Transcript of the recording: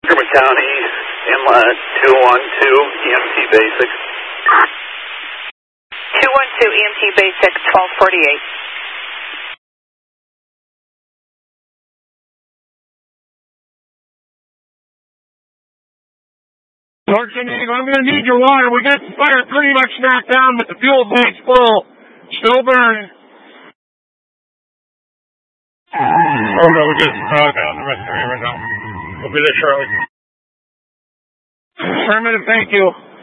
Montgomery County, inlet 212, EMT basic. 212 EMT basic, 1248. Sergeant, I'm going to need your water. We got the fire pretty much knocked down, but the fuel tank's full. Still burning. Oh, no, we're good. Okay, we'll be there shortly. Affirmative, thank you.